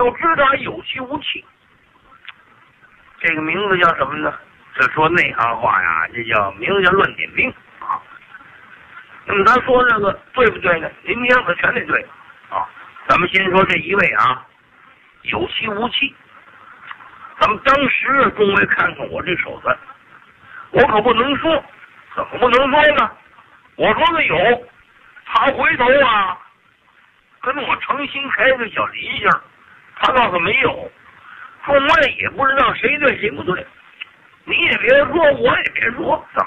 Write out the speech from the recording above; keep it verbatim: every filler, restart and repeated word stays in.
就知他有气无气。这个名字叫什么呢？这说内行话呀，这叫名字叫乱点兵啊。那么咱说这个对不对呢？您听可全得对啊。咱们先说这一位啊，有气无气。咱们当时众位看看我这手段，我可不能说，怎么不能说呢？我说的有，他回头啊，跟我诚心开个小离心，他倒是没有。众位也不知道谁对谁不对，你也别说，我也别说，怎么